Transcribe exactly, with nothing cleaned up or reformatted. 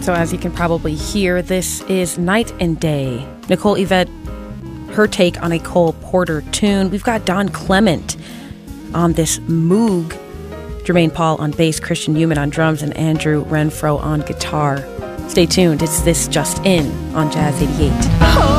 So as you can probably hear, this is Night and Day. Nicole Yvette, her take on a Cole Porter tune. We've got Don Clement on this Moog, Jermaine Paul on bass, Christian Newman on drums, and Andrew Renfro on guitar. Stay tuned. It's This Just In on Jazz eighty-eight.